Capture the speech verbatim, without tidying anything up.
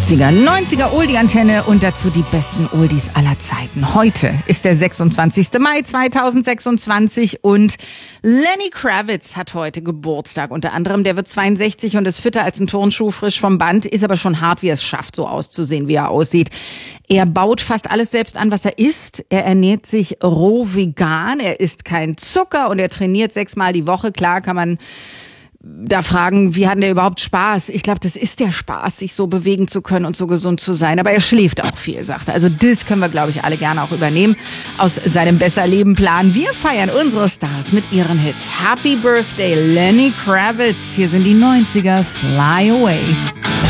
neunziger, neunziger Oldie-Antenne und dazu die besten Oldies aller Zeiten. Heute ist der sechsundzwanzigster Mai zweitausendsechsundzwanzig und Lenny Kravitz hat heute Geburtstag. Unter anderem, der wird zweiundsechzig und ist fitter als ein Turnschuh, frisch vom Band, ist aber schon hart, wie er es schafft, so auszusehen, wie er aussieht. Er baut fast alles selbst an, was er isst. Er ernährt sich roh vegan, er isst kein Zucker und er trainiert sechsmal die Woche. Klar kann man da fragen, wie hat er überhaupt Spaß? Ich glaube, das ist der Spaß, sich so bewegen zu können und so gesund zu sein. Aber er schläft auch viel, sagt er. Also das können wir, glaube ich, alle gerne auch übernehmen aus seinem Besser-Leben-Plan. Wir feiern unsere Stars mit ihren Hits. Happy Birthday, Lenny Kravitz. Hier sind die neunziger, Fly Away.